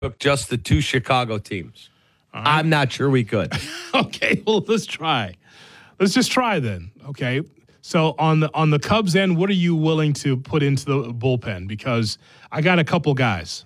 took just the two Chicago teams. Right. I'm not sure we could. Okay, well, let's try. Let's just try then. Okay. So on the Cubs end, what are you willing to put into the bullpen? Because I got a couple guys.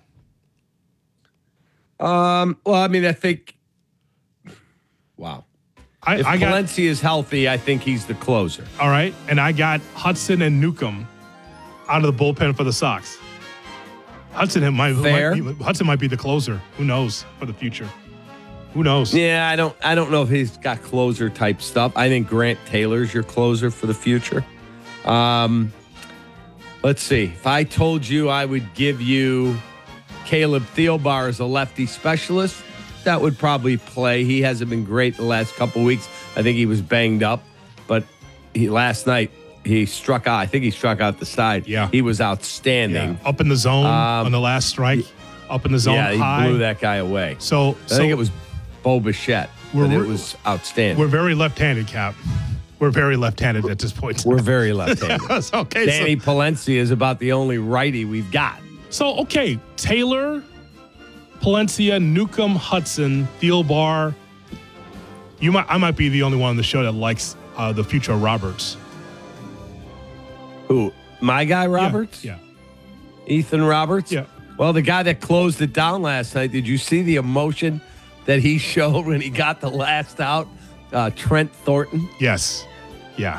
Well, I mean, I think. Wow. If Palencia is healthy, I think he's the closer. All right, and I got Hudson and Newcomb out of the bullpen for the Sox. Hudson might be the closer. Who knows for the future? Who knows? Yeah, I don't know if he's got closer type stuff. I think Grant Taylor's your closer for the future. Let's see. If I told you I would give you Caleb Thielbar as a lefty specialist, that would probably play. He hasn't been great the last couple of weeks. I think he was banged up, but last night he struck out. I think he struck out the side. Yeah, he was outstanding. Yeah. Up in the zone on the last strike. Up in the zone. Yeah, he high. blew that guy away. So I think it was Bo Bichette. It was outstanding. We're very left-handed, Cap. We're very left-handed at this point. We're very left-handed. Okay, Danny Palencia is about the only righty we've got. So, okay, Taylor, Palencia, Newcomb, Hudson, Thielbar. I might be the only one on the show that likes the future of Roberts. Who? My guy Roberts? Yeah. Ethan Roberts? Yeah. Well, the guy that closed it down last night, did you see the emotion that he showed when he got the last out? Trent Thornton? Yes. Yeah.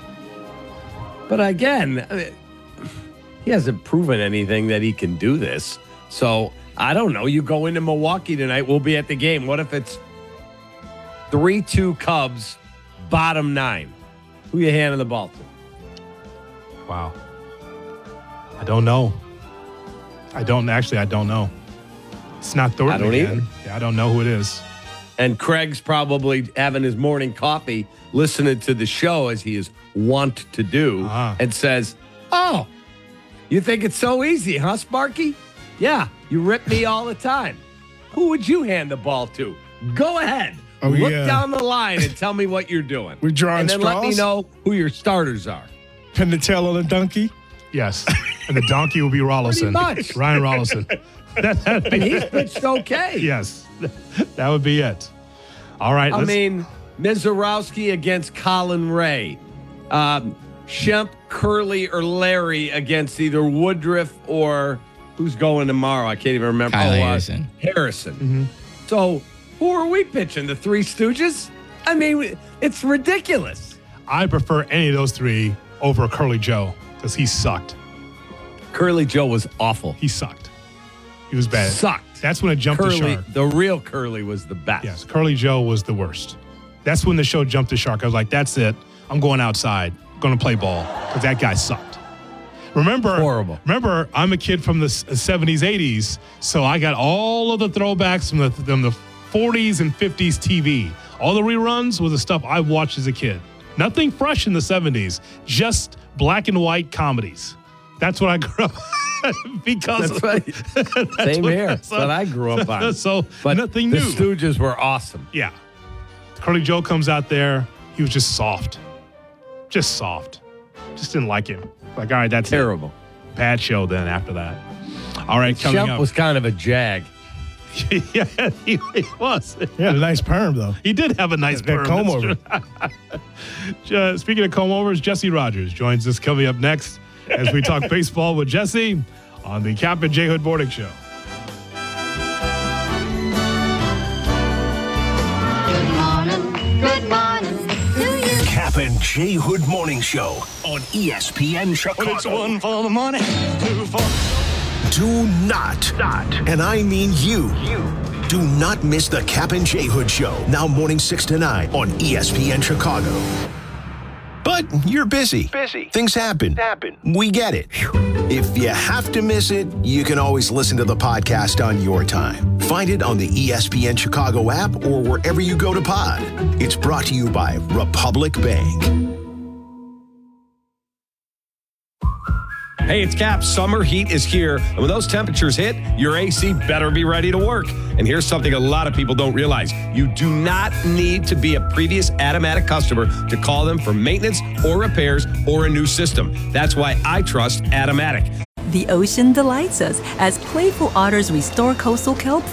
But again, he hasn't proven anything that he can do this. So, I don't know. You go into Milwaukee tonight, we'll be at the game. What if it's 3-2 Cubs, bottom 9? Who you handing the ball to? Wow. I don't know. I don't know. It's not Thornton I don't again. either. Yeah, I don't know who it is. And Craig's probably having his morning coffee, listening to the show as he is wont to do, and says, "Oh, you think it's so easy, huh, Sparky? Yeah, you rip me all the time. Who would you hand the ball to? Go ahead. Look down the line and tell me what you're doing. We're drawing and then straws? let me know who your starters are." Pin the tail on a donkey? Yes. And the donkey will be Rollison. Pretty much. Ryan Rollison. And he's pitched okay. Yes. That would be it. All right. I mean, Mizorowski against Colin Ray. Shemp, Curley, or Larry against either Woodruff or who's going tomorrow? I can't even remember. Harrison. Harrison. Mm-hmm. So who are we pitching? The Three Stooges? I mean, it's ridiculous. I prefer any of those three over Curly Joe because he sucked. Curly Joe was awful. He sucked. He was bad. Sucked. That's when it jumped the shark. The real Curly was the best. Yes, Curly Joe was the worst. That's when the show jumped the shark. I was like, that's it. I'm going outside. I'm going to play ball because that guy sucked. Horrible. Remember, I'm a kid from the 70s, 80s, so I got all of the throwbacks from the 40s and 50s TV. All the reruns was the stuff I watched as a kid. Nothing fresh in the 70s, just black and white comedies. That's what I grew up because that's right. Same here. That's what I grew up on. But nothing new. The Stooges were awesome. Yeah. Curly Joe comes out there. He was just soft. Just soft. Just didn't like him. Like, all right, that's terrible. It. Bad show then after that. All right, coming Shemp up. was kind of a jag. Yeah, he was. He had a nice perm, though. He did have a nice perm. Comb over. Speaking of comb overs, Jesse Rogers joins us coming up next as we talk baseball with Jesse on the Cap and J Hood Morning Show. Good morning to you. Cap and J Hood Morning Show on ESPN Chicago. Well, it's one for the money, two for... Do not, and I mean you, do not miss the Cap and J Hood Show, now morning 6 to 9 on ESPN Chicago. But you're busy. Things happen. We get it. If you have to miss it, you can always listen to the podcast on your time. Find it on the ESPN Chicago app or wherever you go to pod. It's brought to you by Republic Bank. Hey, it's Cap. Summer heat is here. And when those temperatures hit, your AC better be ready to work. And here's something a lot of people don't realize. You do not need to be a previous Atomatic customer to call them for maintenance or repairs or a new system. That's why I trust Atomatic. The ocean delights us as playful otters restore coastal kelp